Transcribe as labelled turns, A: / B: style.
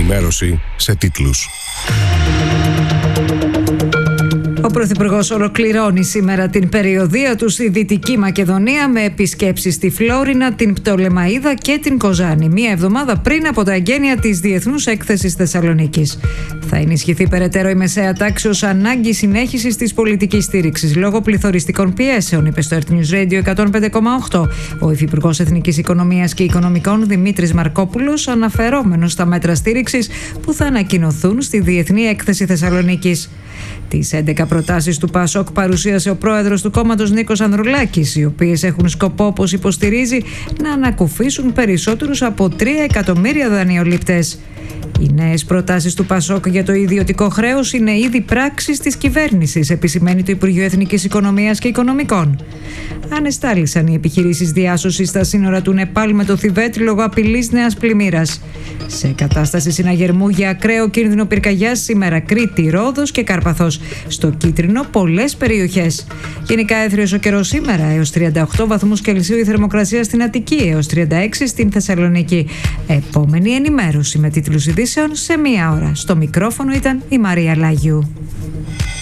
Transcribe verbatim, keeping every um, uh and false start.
A: ενημέρωση σε τίτλους.
B: Ο Πρωθυπουργός ολοκληρώνει σήμερα την περιοδεία του στη Δυτική Μακεδονία με επισκέψεις στη Φλόρινα, την Πτολεμαΐδα και την Κοζάνη, μία εβδομάδα πριν από τα εγγένεια της Διεθνούς Έκθεσης Θεσσαλονίκης. Θα ενισχυθεί περαιτέρω η μεσαία τάξη ως ανάγκη συνέχισης της πολιτικής στήριξης λόγω πληθωριστικών πιέσεων, είπε στο Earth News Radio εκατόν πέντε κόμμα οκτώ ο Υφυπουργός Εθνικής Οικονομίας και Οικονομικών Δημήτρης Μαρκόπουλος, αναφερόμενος στα μέτρα στήριξης που θα ανακοινωθούν στη Διεθνή Έκθεση Θεσσαλονίκης. Τις έντεκα προτάσεις του ΠΑΣΟΚ παρουσίασε ο πρόεδρος του κόμματος Νίκος Ανδρουλάκης, οι οποίες έχουν σκοπό, όπως υποστηρίζει, να ανακουφίσουν περισσότερους από τρία εκατομμύρια δανειολήπτες. Οι νέες προτάσεις του ΠΑΣΟΚ για το ιδιωτικό χρέος είναι ήδη πράξεις της κυβέρνησης, επισημαίνει το Υπουργείο Εθνικής Οικονομίας και Οικονομικών. Ανεστάλησαν οι επιχειρήσεις διάσωσης στα σύνορα του Νεπάλ με το Θιβέτ λόγω απειλής νέας πλημμύρας. Σε κατάσταση συναγερμού για ακραίο κίνδυνο πυρκαγιάς σήμερα Κρήτη, Ρόδος και Κάρπαθος. Στο κίτρινο πολλές περιοχές. Γενικά έθριος ο καιρός σήμερα, έως τριάντα οκτώ βαθμούς Κελσίου η θερμοκρασία στην Αττική, έως τριάντα έξι στην Θεσσαλονίκη. Επόμενη ενημέρωση με τίτλους ειδήσεων σε μία ώρα. Στο μικρόφωνο ήταν η Μαρία Λάγιου.